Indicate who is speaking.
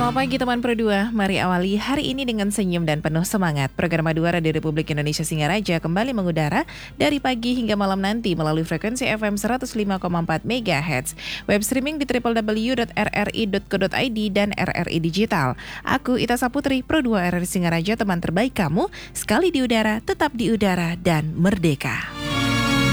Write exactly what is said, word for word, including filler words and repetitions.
Speaker 1: Selamat pagi teman Pro dua, mari awali hari ini dengan senyum dan penuh semangat. Program Madura Radio Republik Indonesia Singaraja kembali mengudara dari pagi hingga malam nanti melalui frekuensi F M seratus lima koma empat megahertz, web streaming di w w w dot r r i dot co dot i d dan R R I Digital. Aku Ita Saputri, Pro dua R R I Singaraja, teman terbaik kamu, sekali di udara, tetap di udara, dan merdeka.